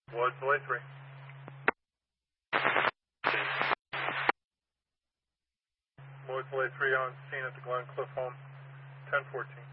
Lloyd Delay 3. Lloyd Delay 3 on scene at the Glen Cliff home, 1014.